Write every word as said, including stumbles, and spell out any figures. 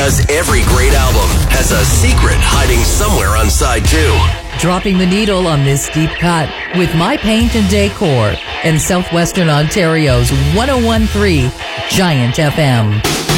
Because every great album has a secret hiding somewhere on side two. Dropping the needle on this deep cut with My Paint and Decor in Southwestern Ontario's one oh one point three Giant F M.